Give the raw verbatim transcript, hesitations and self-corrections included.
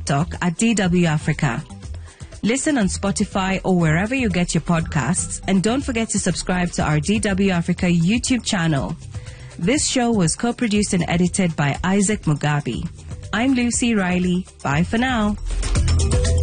TikTok at D W Africa. Listen on Spotify or wherever you get your podcasts, and don't forget to subscribe to our D W Africa YouTube channel. This show was co-produced and edited by Isaac Mugabe. I'm Lucy Riley. Bye for now.